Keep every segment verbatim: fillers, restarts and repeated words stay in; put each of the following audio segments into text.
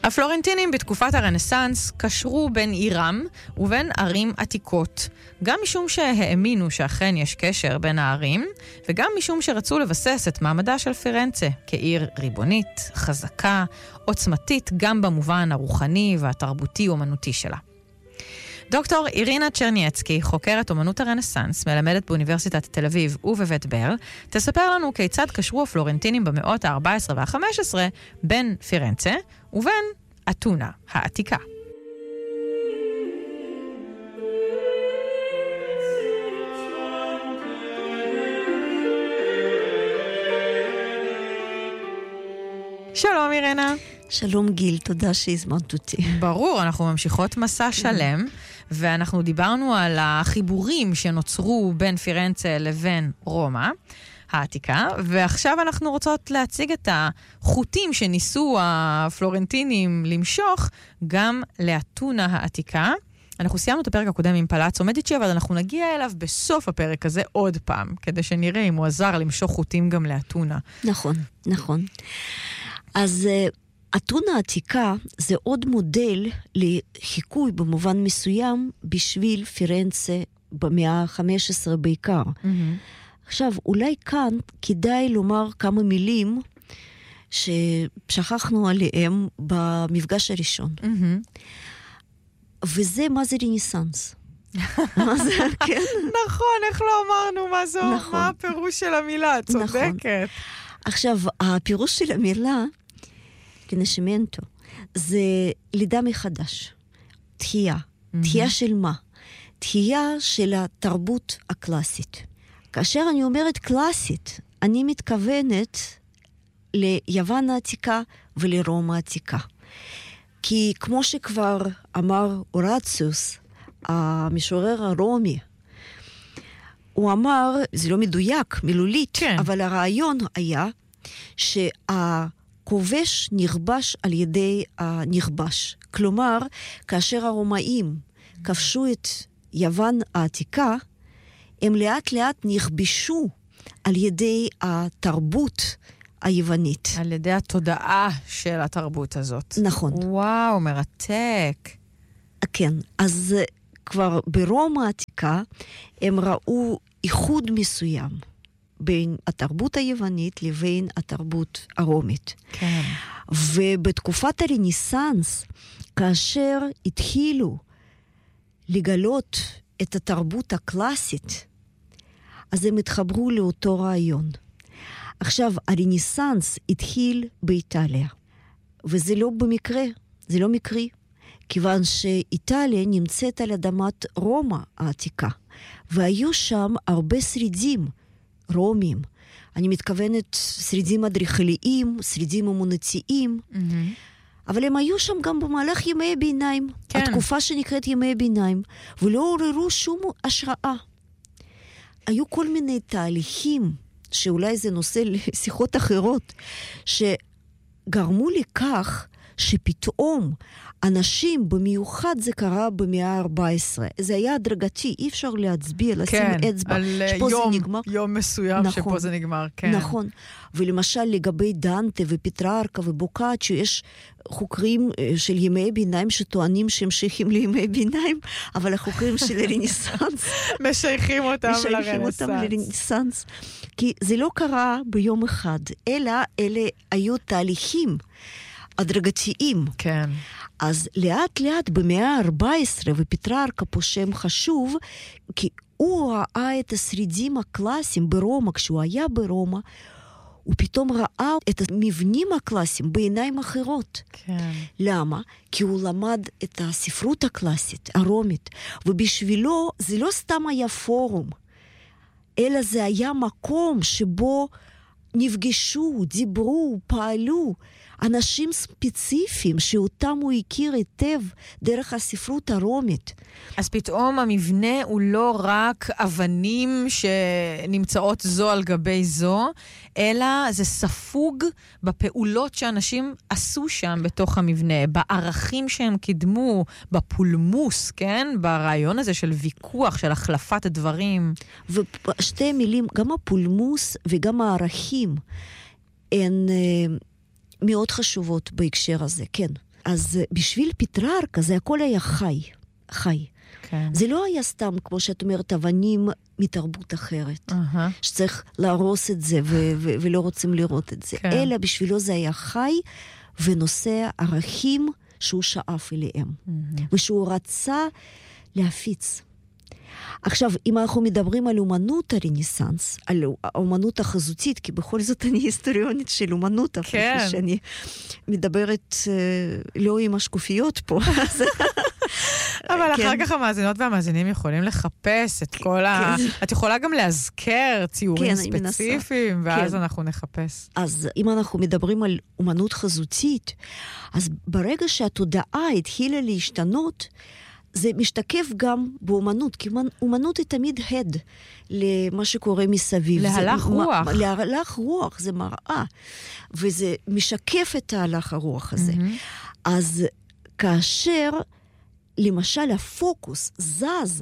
הפלורנטינים בתקופת הרנסנס קשרו בין עירם ובין ערים עתיקות, גם משום שהאמינו שאכן יש קשר בין הערים, וגם משום שרצו לבסס את מעמדה של פירנצה כעיר ריבונית, חזקה, עוצמתית גם במובן הרוחני והתרבותי-אומנותי שלה. דוקטור אירינה צ'רניאצקי, חוקרת אומנות הרנסנס, מלמדת באוניברסיטת תל אביב ובבית ברל, תספר לנו כיצד קשרו הפלורנטינים במאות ה-ארבע עשרה וה-חמש עשרה בין פירנצה ובין אתונה העתיקה. שלום אירינה. שלום גיל, תודה שהזמנת אותי. ברור, אנחנו ממשיכות מסע שלם, ואנחנו דיברנו על החיבורים שנוצרו בין פירנצה לבין רומא העתיקה, ועכשיו אנחנו רוצות להציג את החוטים שניסו הפלורנטינים למשוך גם לאתונה העתיקה. אנחנו סיימנו את הפרק הקודם עם פלאצו מדיצ'י, אבל אנחנו נגיע אליו בסוף הפרק הזה עוד פעם, כדי שנראה אם הוא עזר למשוך חוטים גם לאתונה. נכון, נכון. אז אתונה העתיקה זה עוד מודל לחיקוי במובן מסוים בשביל פירנצה במאה ה-חמש עשרה בעיקר. Mm-hmm. עכשיו, אולי כאן כדאי לומר כמה מילים ששכחנו עליהם במפגש הראשון. Mm-hmm. וזה מה זה רנסנס. מה זה, כן? נכון, איך לא אמרנו מה זו, נכון. מה הפירוש של המילה, צודקת. נכון. עכשיו, הפירוש של המילה, רנשימנטו, זה לידה מחדש. תחייה. Mm-hmm. תחייה של מה? תחייה של התרבות הקלאסית. כאשר אני אומרת קלאסית, אני מתכוונת ליוון העתיקה ולרומא העתיקה. כי כמו שכבר אמר אורציוס, המשורר הרומי, הוא אמר, זה לא מדויק, מילולית, כן. אבל הרעיון היה שהכובש נכבש על ידי הנכבש. כלומר, כאשר הרומאים כבשו את יוון העתיקה, הם לאט לאט נכבשו על ידי התרבות היוונית. על ידי התודעה של התרבות הזאת. נכון. וואו, מרתק. כן, אז כבר ברומא העתיקה הם ראו איחוד מסוים בין התרבות היוונית לבין התרבות הרומית. כן. ובתקופת הרנסנס, כאשר התחילו לגלות את התרבות הקלאסית, אז הם התחברו לאותו רעיון. עכשיו, הרנסנס התחיל באיטליה, וזה לא במקרה, זה לא מקרי, כיוון שאיטליה נמצאת על אדמת רומא העתיקה, והיו שם הרבה שרידים רומיים. אני מתכוונת שרידים אדריכליים, שרידים אמונתיים, mm-hmm. אבל הם היו שם גם במהלך ימי הביניים, כן. התקופה שנקראת ימי הביניים, ולא עוררו שום השראה. היו כל מיני תהליכים, שאולי זה נושא לשיחות אחרות, שגרמו לכך שפתאום אנשים, במיוחד זה קרה במאה ה-ארבע עשרה, זה היה הדרגתי, אי אפשר להצביע, לשים כן, אצבע, שפה יום, זה נגמר. יום מסוים נכון, שפה זה נגמר, כן. נכון, ולמשל לגבי דנטה ופטררקה ובוקאצ'ו, יש חוקרים של ימי ביניים שטוענים שהם שייכים לימי ביניים, אבל החוקרים של הרנסנס משייכים אותם לרנסנס. משייכים אותם לרנסנס, כי זה לא קרה ביום אחד, אלא אלה היו תהליכים הדרגתיים. כן. אז לאט לאט במאה ה-ארבע עשרה, ופטררקה פה שם חשוב, כי הוא ראה את השרידים הקלאסיים ברומא, כשהוא היה ברומא, הוא פתאום ראה את המבנים הקלאסיים בעיניים אחרות. כן. למה? כי הוא למד את הספרות הקלאסית, הרומית, ובשבילו זה לא סתם היה פורום, אלא זה היה מקום שבו נפגשו, דיברו, פעלו, אנשים ספציפיים שאותם הוא הכיר היטב דרך הספרות הרומית. אז פתאום המבנה הוא לא רק אבנים שנמצאות זו על גבי זו, אלא זה ספוג בפעולות שאנשים עשו שם בתוך המבנה, בערכים שהם קידמו, בפולמוס, כן? ברעיון הזה של ויכוח, של החלפת הדברים. ושתי מילים, גם הפולמוס וגם הערכים, הן מאוד חשובות בהקשר הזה, כן. אז בשביל פטררקה זה הכל היה חי, חי. כן. זה לא היה סתם, כמו שאת אומרת, אבנים מתרבות אחרת, Uh-huh. שצריך להרוס את זה ו- ו- ולא רוצים לראות את זה, כן. אלא בשבילו זה היה חי ונושא ערכים שהוא שאף אליהם, Mm-hmm. ושהוא רצה להפיץ. עכשיו, אם אנחנו מדברים על אומנות הרנסנס, על האומנות החזותית, כי בכל זאת אני היסטוריונית של אומנות, כן. אפילו שאני מדברת אה, לא עם השקופיות פה. אבל כן. אחר כך המאזינות והמאזינים יכולים לחפש את כל ה... את יכולה גם להזכר ציורים כן, אני מנסה. ספציפיים, ואז כן. אנחנו נחפש. אז אם אנחנו מדברים על אומנות חזותית, אז ברגע שהתודעה התחילה להשתנות, זה משתקף גם באומנות, כי אומנות היא תמיד הד למה שקורה מסביב. להלך זה, רוח. להלך רוח, זה מראה, וזה משקף את ההלך הרוח הזה. Mm-hmm. אז כאשר, למשל, הפוקוס זז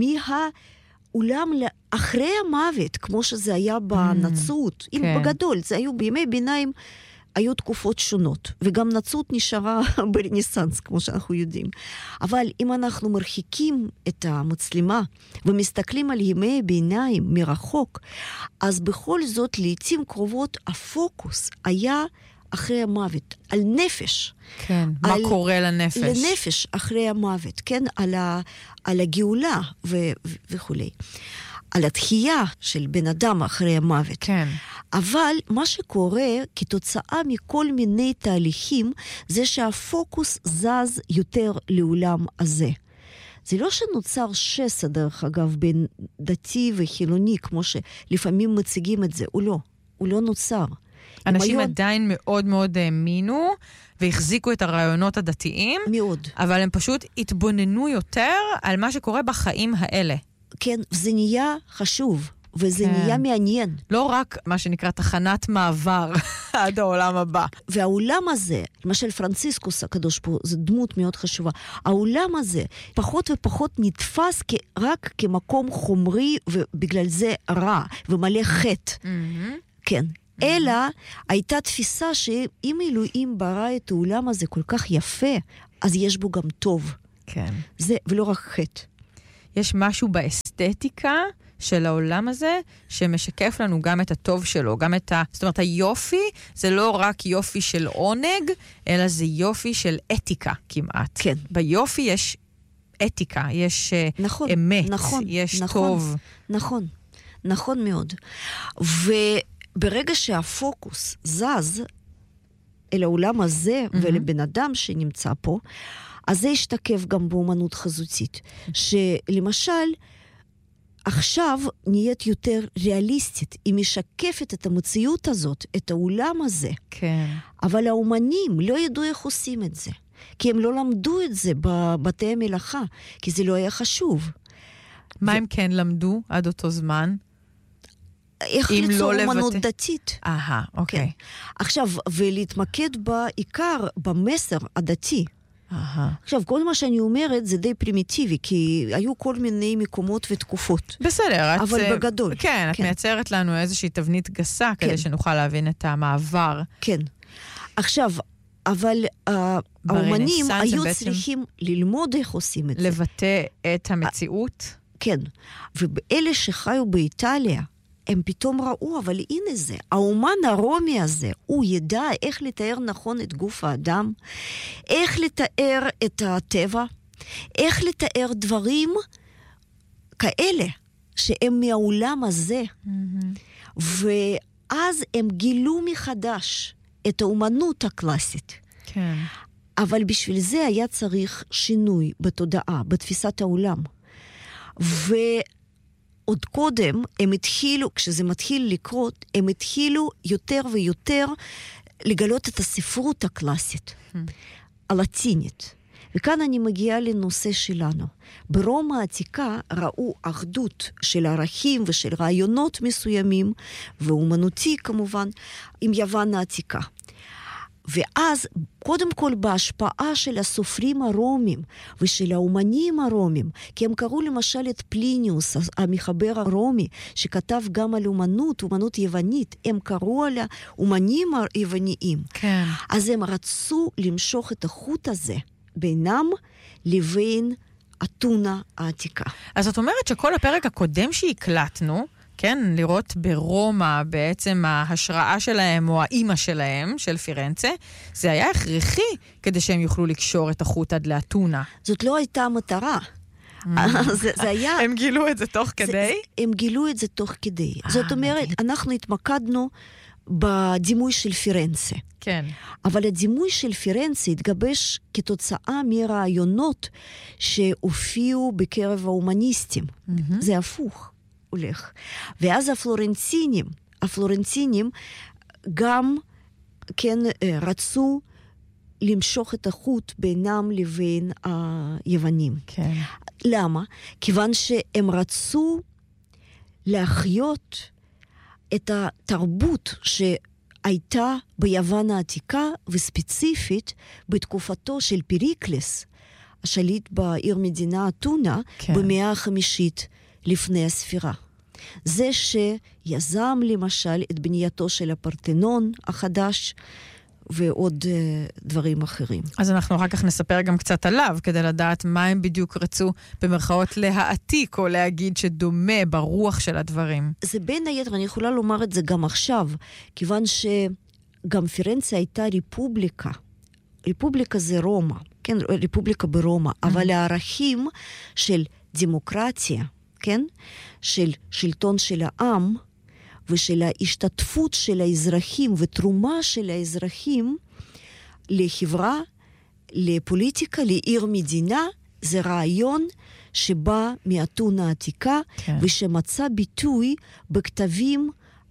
מהאולם אחרי המוות, כמו שזה היה בנצרות, mm-hmm. כן. בגדול, זה היו בימי ביניים, היו תקופות שונות, וגם נצרות נשארה ברנסנס, כמו שאנחנו יודעים. אבל אם אנחנו מרחיקים את המצלמה, ומסתכלים על ימי ביניים מרחוק, אז בכל זאת, לעתים קרובות, הפוקוס היה אחרי המוות, על נפש. כן, על, מה קורה לנפש? לנפש אחרי המוות, כן, על, ה, על הגאולה ו, ו, וכו'. על התחייה של בן אדם אחרי המוות. כן. אבל מה שקורה כתוצאה מכל מיני תהליכים, זה שהפוקוס זז יותר לעולם הזה. זה לא שנוצר שסע, דרך אגב, בין דתי וחילוני, כמו שלפעמים מציגים את זה, הוא לא. הוא לא נוצר. אנשים היום... עדיין מאוד מאוד האמינו, והחזיקו את הרעיונות הדתיים. מאוד. אבל הם פשוט התבוננו יותר על מה שקורה בחיים האלה. כן, זה נהיה חשוב, וזה כן. נהיה מעניין. לא רק מה שנקרא תחנת מעבר עד העולם הבא. והעולם הזה, למשל פרנציסקוס הקדוש פה, זו דמות מאוד חשובה. העולם הזה פחות ופחות נתפס רק כמקום חומרי, ובגלל זה רע, ומלא חטא. Mm-hmm. כן. Mm-hmm. אלא הייתה תפיסה שאם אלוהים ברא את העולם הזה כל כך יפה, אז יש בו גם טוב. כן. זה, ולא רק חטא. יש משהו באסתטיקה של העולם הזה, שמשקף לנו גם את הטוב שלו, גם את ה... זאת אומרת, היופי זה לא רק יופי של עונג, אלא זה יופי של אתיקה כמעט. כן. ביופי יש אתיקה, יש נכון, אמת, נכון, יש נכון, טוב. נכון, נכון מאוד. וברגע שהפוקוס זז אל העולם הזה, mm-hmm. ולבן אדם שנמצא פה, אז זה ישתקף גם באומנות חזותית. שלמשל, עכשיו נהיית יותר ריאליסטית. היא משקפת את המציאות הזאת, את העולם הזה. כן. אבל האומנים לא ידעו איך עושים את זה. כי הם לא למדו את זה בבתי המלאכה, כי זה לא היה חשוב. מה ו... הם כן למדו עד אותו זמן? איך ליצור לא אומנות לבטא... דתית. אהה, אוקיי. כן. עכשיו, ולהתמקד בעיקר במסר הדתי. אהה. עכשיו, כל מה שאני אומרת זה די פרימיטיבי, כי היו כל מיני מקומות ותקופות. בסדר. אבל את, בגדול. כן, את כן. מייצרת לנו איזושהי תבנית גסה, כן. כדי שנוכל להבין את המעבר. כן. עכשיו, אבל uh, האומנים היו בעצם... צריכים ללמוד איך עושים את זה. לבטא את המציאות. כן. ואלה שחיו באיטליה, הם פתאום ראו, אבל הנה זה, האומן הרומי הזה, הוא ידע איך לתאר נכון את גוף האדם, איך לתאר את הטבע, איך לתאר דברים כאלה, שהם מהעולם הזה. Mm-hmm. ואז הם גילו מחדש את האומנות הקלאסית. כן. אבל בשביל זה היה צריך שינוי בתודעה, בתפיסת העולם. ו... עוד קודם הם התחילו, כשזה מתחיל לקרות, הם התחילו יותר ויותר לגלות את הספרות הקלאסית, hmm. הלטינית. וכאן אני מגיעה לנושא שלנו. ברומא העתיקה ראו אחדות של ערכים ושל רעיונות מסוימים, ואומנותי כמובן, עם יוון העתיקה. ואז, קודם כל, בהשפעה של הסופרים הרומים ושל האומנים הרומים, כי הם קראו למשל את פליניוס, המחבר הרומי, שכתב גם על אומנות, אומנות יוונית, הם קראו על האומנים היווניים. כן. אז הם רצו למשוך את החוט הזה בינם לבין אתונה העתיקה. אז זאת אומרת שכל הפרק הקודם שהקלטנו, כן, לראות ברומא בעצם ההשראה שלהם או האימא שלהם, של פירנצה, זה היה הכרחי כדי שהם יוכלו לקשור את החוט עד לאתונה. זאת לא הייתה המטרה. זה, זה היה... הם גילו את זה תוך כדי? זה, הם גילו את זה תוך כדי. זאת אומרת, אנחנו התמקדנו בדימוי של פירנצה. כן. אבל הדימוי של פירנצה התגבש כתוצאה מרעיונות שהופיעו בקרב ההומניסטים. זה הפוך. הולך. ואז הפלורנטינים, הפלורנטינים גם כן רצו למשוך את החוט בינם לבין היוונים. כן. למה? כיוון שהם רצו להחיות את התרבות שהייתה ביוון העתיקה, וספציפית בתקופתו של פריקלס, השליט בעיר מדינה אתונה, כן. במאה החמישית לפני הספירה. זה שיזם למשל את בנייתו של הפרתנון החדש, ועוד uh, דברים אחרים. אז אנחנו אחר כך נספר גם קצת עליו, כדי לדעת מה הם בדיוק רצו במרכאות להעתיק, או להגיד שדומה ברוח של הדברים. זה בין היתר, אני יכולה לומר את זה גם עכשיו, כיוון שגם פירנצה הייתה ריפובליקה. ריפובליקה זה רומא, כן, ריפובליקה ברומא, mm-hmm. אבל הערכים של דמוקרטיה, כן, של שלטון של העם, ושל ההשתתפות של האזרחים ותרומה של האזרחים לחברה, לפוליטיקה, לעיר מדינה, זה רעיון שבא מאתונה העתיקה, כן. ושמצא ביטוי בכתבים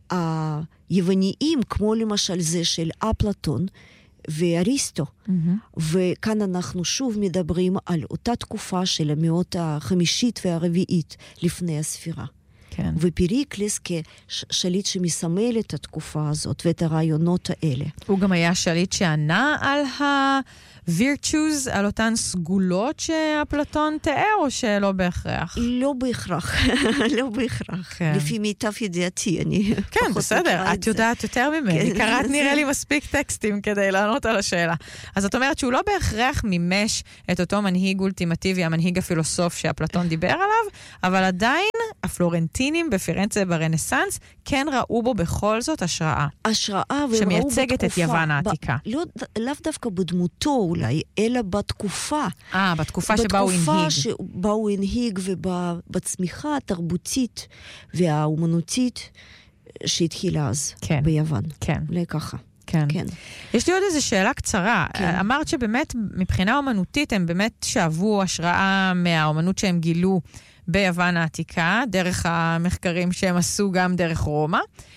היווניים, כמו למשל זה של אפלטון ואריסטו. Mm-hmm. וכאן אנחנו שוב מדברים על אותה תקופה של המאות החמישית והרביעית לפני הספירה. כן. ופריקלס כשליט שמסמל את התקופה הזאת ואת הרעיונות האלה. הוא גם היה שליט שענה על ה-virtues, על אותן סגולות שאפלטון תיאר, או שלא בהכרח? לא בהכרח, לא בהכרח. כן. לפי מיטב ידיעתי, אני... כן, בסדר, את יודעת יותר ממני. קראת נראה לי מספיק טקסטים כדי לענות על השאלה. אז את אומרת שהוא לא בהכרח מימש את אותו מנהיג אולטימטיבי, המנהיג הפילוסוף שאפלטון דיבר עליו, אבל עדיין הפלורנטינים בפירנצה ברנסנס כן ראו בו בכל זאת השראה. השראה, שמייצגת את יוון העתיקה. לא, לאו דווקא בדמותו אולי, אלא בתקופה. אה, בתקופה שבה הוא הנהיג. בתקופה שבה הוא הנהיג ובצמיחה התרבותית והאומנותית שהתחילה אז כן. ביוון. כן. אולי ככה. כן. כן. יש לי עוד איזו שאלה קצרה. כן. אמרת שבאמת מבחינה אומנותית הם באמת שאבו השראה מהאומנות שהם גילו ביוון העתיקה, דרך המחקרים שהם עשו גם דרך רומא.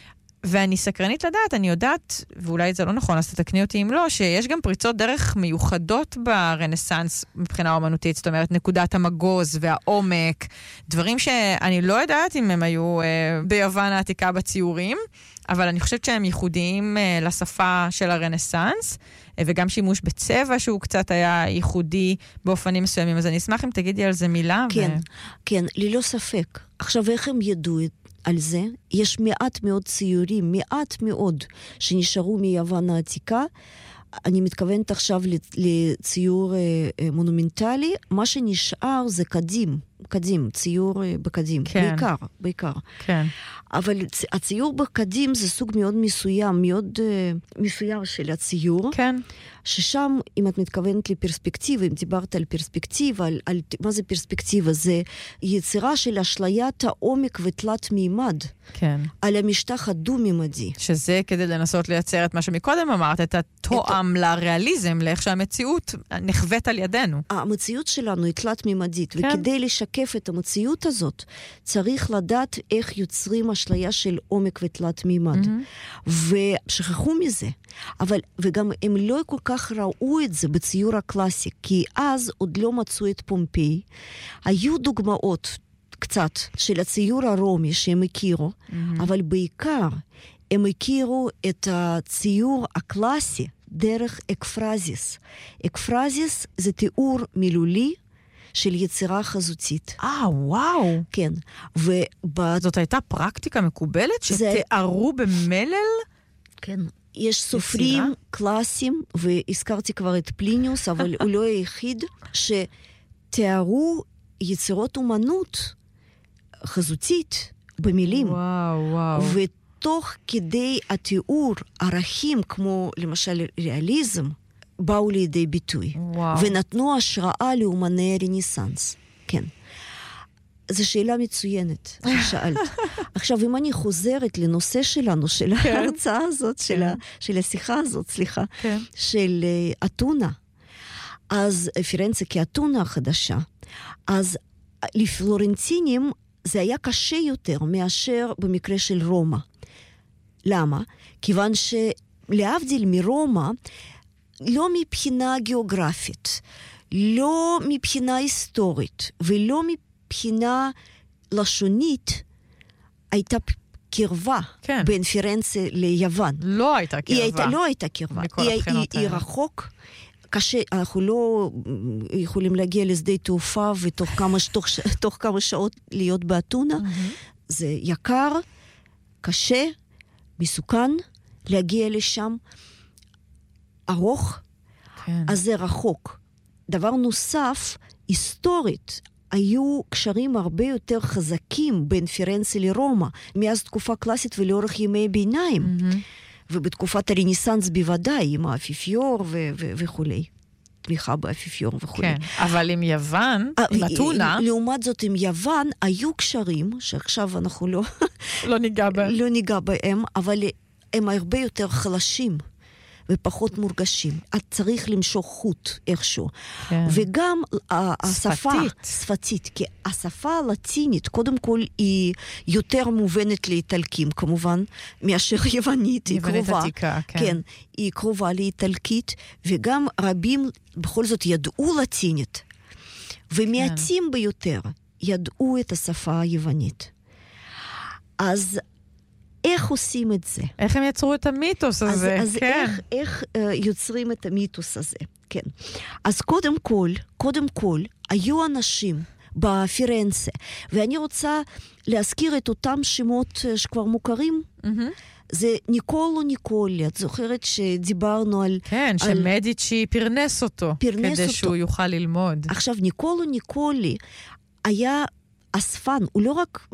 ואני סקרנית לדעת, אני יודעת, ואולי זה לא נכון, אז תתקני אותי אם לא, שיש גם פריצות דרך מיוחדות ברנסנס מבחינה אומנותית, זאת אומרת, נקודת המגוז והעומק, דברים שאני לא יודעת אם הם היו אה, ביוון העתיקה בציורים, אבל אני חושבת שהם ייחודיים אה, לשפה של הרנסנס, אה, וגם שימוש בצבע שהוא קצת היה ייחודי באופנים מסוימים, אז אני אשמח אם תגידי על זה מילה. כן, ו... כן, ללא ספק. עכשיו, איך הם ידעו את על זה? יש מעט מאוד ציורים, מעט מאוד, שנשארו מיוון העתיקה. אני מתכוונת עכשיו לציור מונומנטלי. מה שנשאר זה קדים, קדים, ציור בקדים, כן. בעיקר, בעיקר. כן. אבל הציור בקדים זה סוג מאוד מסוים, מאוד uh, מסוים של הציור. כן. ששם, אם את מתכוונת לפרספקטיבה, אם דיברת על פרספקטיבה, על, על מה זה פרספקטיבה? זה יצירה של אשליית העומק ותלת מימד. כן. על המשטח הדו-מימדי. שזה כדי לנסות לייצר את מה שמקודם אמרת, את התואם את... לריאליזם, לאיך שהמציאות נחוות על ידינו. המציאות שלנו היא תלת מימדית, כן. וכדי לשקף את המציאות הזאת, צריך לדעת איך יוצרים אשליה של עומק ותלת מימד. Mm-hmm. ושכחו מזה. אבל, וגם הם לא כל כך ראו את זה בציור הקלאסי, כי אז עוד לא מצאו את פומפיי. היו דוגמאות קצת של הציור הרומי שהם הכירו, mm-hmm. אבל בעיקר הם הכירו את הציור הקלאסי דרך אקפרזיס. אקפרזיס זה תיאור מילולי של יצירה חזותית. אה, וואו. כן. וב... זאת הייתה פרקטיקה מקובלת זה... שתיארו במלל? כן. יש סופרים יצירה? קלאסיים, והזכרתי כבר את פליניוס, אבל הוא לא היחיד, שתיארו יצירות אומנות חזותית במילים. וואו, וואו. ותוך כדי התיאור, ערכים כמו למשל ריאליזם, באו לידי ביטוי. וואו. ונתנו השראה לאומני הרנסנס. כן. זו שאלה מצוינת, ששאלת. עכשיו, אם אני חוזרת לנושא שלנו, של כן. ההרצאה הזאת, כן. של, ה, של השיחה הזאת, סליחה, כן. של uh, אתונה, אז פירנצה כאתונה החדשה, אז לפלורנטינים זה היה קשה יותר מאשר במקרה של רומא. למה? כיוון שלהבדיל מרומא, לא מבחינה גיאוגרפית, לא מבחינה היסטורית, ולא מבחינה לשונית, הייתה קרבה כן. בין פירנצה ליוון. לא הייתה קרבה. היא הייתה, לא הייתה קרבה. היא, היא, היא רחוק, קשה, אנחנו לא יכולים להגיע לשדה תעופה, ותוך כמה, תוך, תוך כמה שעות להיות באתונה. Mm-hmm. זה יקר, קשה, מסוכן, להגיע לשם. ארוך, כן. אז זה רחוק. דבר נוסף, היסטורית, היו קשרים הרבה יותר חזקים בין פירנצה לרומא, מאז תקופה קלאסית ולאורך ימי ביניים, mm-hmm. ובתקופת הרנסנס בוודאי, עם האפיפיור ו- ו- וכו'. תמיכה באפיפיור וכו'. כן, אבל עם יוון, עם אתונה... לעומת זאת, עם יוון, היו קשרים, שעכשיו אנחנו לא... לא ניגע בהם. לא ניגע בהם, אבל הם הרבה יותר חלשים. ופחות מורגשים. את צריך למשוך חוט איכשהו. כן. וגם השפה... שפתית. שפתית. כי השפה הלטינית, קודם כל, היא יותר מובנת לאיטלקים, כמובן, מאשר יוונית. היא קרובה. יוונית עתיקה, כן. כן. היא קרובה לאיטלקית, וגם רבים בכל זאת ידעו לטינית. ומעטים כן. ביותר ידעו את השפה היוונית. אז... איך עושים את זה? איך הם יצרו את המיתוס הזה? אז, אז כן. איך, איך uh, יוצרים את המיתוס הזה? כן. אז קודם כל, קודם כל, היו אנשים בפירנצה, ואני רוצה להזכיר את אותם שמות שכבר מוכרים. Mm-hmm. זה ניקולו ניקולי, את זוכרת שדיברנו על... כן, על... שמדיצ'י פרנס אותו, פרנס כדי אותו. שהוא יוכל ללמוד. עכשיו, ניקולו ניקולי היה... אספן, הוא לא רק